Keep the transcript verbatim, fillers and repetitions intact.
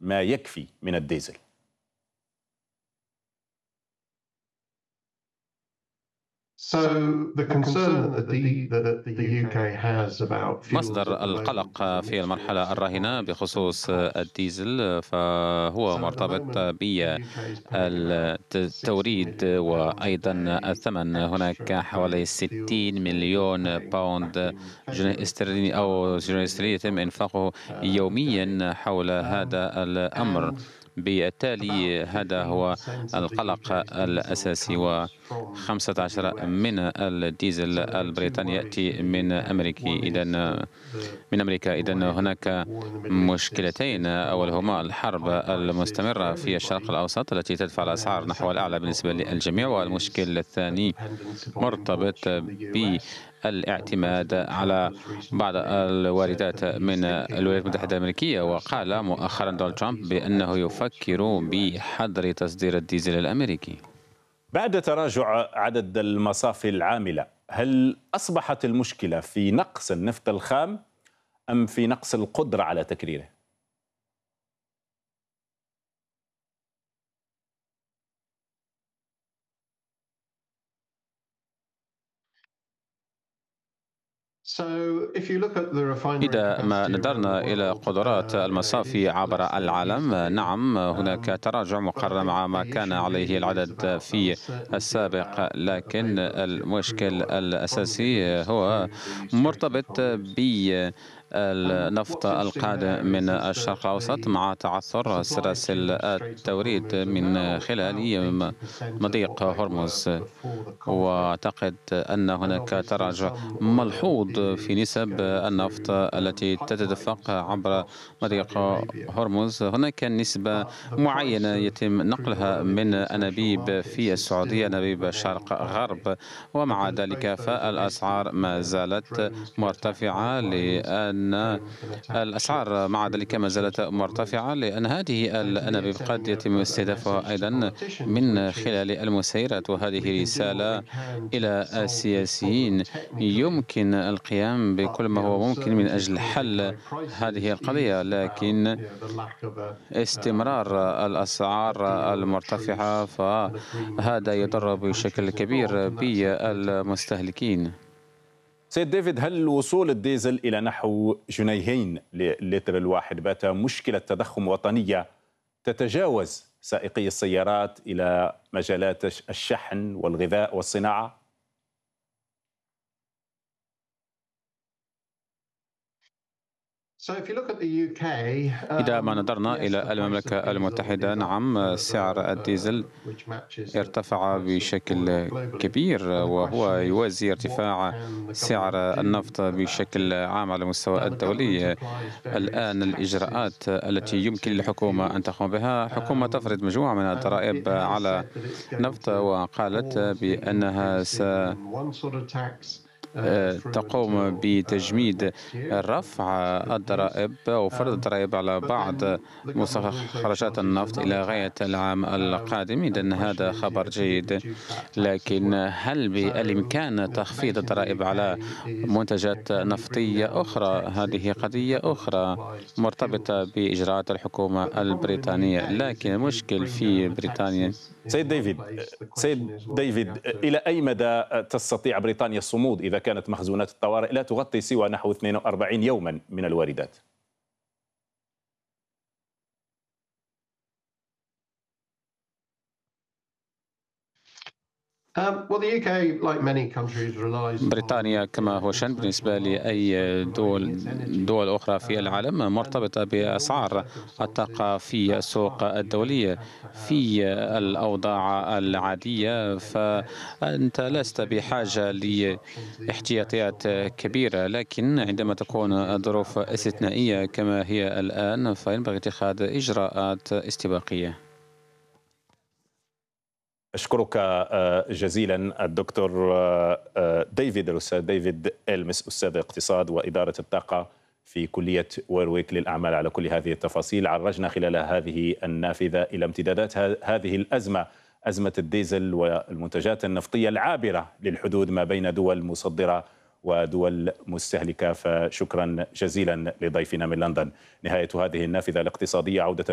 ما يكفي من الديزل؟ مصدر القلق في المرحلة الراهنة بخصوص الديزل فهو مرتبط بالتوريد وأيضا الثمن. هناك حوالي ستين مليون باوند جنيه استرليني أو جنيه استرليني يتم إنفاقه يوميا حول هذا الأمر. بالتالي هذا هو القلق الأساسي، وخمسة عشر من الديزل البريطاني يأتي من أمريكا. إذن من أمريكا إذن هناك مشكلتين، أولهما الحرب المستمرة في الشرق الأوسط التي تدفع الأسعار نحو الأعلى بالنسبة للجميع، والمشكل الثاني مرتبط ب الاعتماد على بعض الواردات من الولايات المتحدة الأمريكية. وقال مؤخرا دونالد ترامب بأنه يفكر بحظر تصدير الديزل الأمريكي. بعد تراجع عدد المصافي العاملة، هل أصبحت المشكلة في نقص النفط الخام أم في نقص القدرة على تكريره؟ إذا ما نظرنا إلى قدرات المصافي عبر العالم، نعم هناك تراجع مقارنة مع ما كان عليه العدد في السابق، لكن المشكل الأساسي هو مرتبط ب النفط القادم من الشرق الأوسط مع تعثر سلاسل التوريد من خلال مضيق هرمز. وأعتقد أن هناك تراجع ملحوظ في نسب النفط التي تتدفق عبر مضيق هرمز. هناك نسبة معينة يتم نقلها من أنابيب في السعودية، أنابيب شرق غرب، ومع ذلك فالأسعار ما زالت مرتفعة، لأن الأسعار مع ذلك ما زالت مرتفعة لأن هذه الأنابيب قد يتم استهدافها أيضا من خلال المسيرات. وهذه رسالة إلى السياسيين، يمكن القيام بكل ما هو ممكن من أجل حل هذه القضية، لكن استمرار الأسعار المرتفعة فهذا يضر بشكل كبير بالمستهلكين. سيد ديفيد، هل وصول الديزل إلى نحو جنيهين للتر الواحد بات مشكلة تضخم وطنية تتجاوز سائقي السيارات إلى مجالات الشحن والغذاء والصناعة؟ إذا ما نظرنا إلى المملكة المتحدة، نعم سعر الديزل ارتفع بشكل كبير، وهو يوازي ارتفاع سعر النفط بشكل عام على المستوى الدولي. الآن الإجراءات التي يمكن للحكومة أن تقوم بها، حكومة تفرض مجموعة من الضرائب على النفط، وقالت بأنها س تقوم بتجميد رفع الضرائب أو فرض الضرائب على بعض مستخرجات النفط إلى غاية العام القادم. إذن هذا خبر جيد، لكن هل بالإمكان تخفيض الضرائب على منتجات نفطية أخرى؟ هذه قضية أخرى مرتبطة بإجراءات الحكومة البريطانية. لكن المشكل في بريطانيا سيد ديفيد سيد ديفيد إلى أي مدى تستطيع بريطانيا الصمود إذا كانت مخزونات الطوارئ لا تغطي سوى نحو اثنين وأربعين يوما من الواردات؟ بريطانيا كما هو شأن بالنسبة لأي دول دول أخرى في العالم مرتبطة بأسعار الطاقة في السوق الدولية. في الأوضاع العادية فأنت لست بحاجة لاحتياطيات كبيرة، لكن عندما تكون الظروف استثنائية كما هي الآن فينبغي اتخاذ إجراءات استباقية. أشكرك جزيلا الدكتور ديفيد الأستاذ ديفيد إلمس، أستاذ اقتصاد وإدارة الطاقة في كلية ويرويك للأعمال، على كل هذه التفاصيل. عرجنا خلال هذه النافذة إلى امتدادات هذه الأزمة، أزمة الديزل والمنتجات النفطية العابرة للحدود ما بين دول مصدرة ودول مستهلكة. فشكرا جزيلا لضيفنا من لندن. نهاية هذه النافذة الاقتصادية، عودة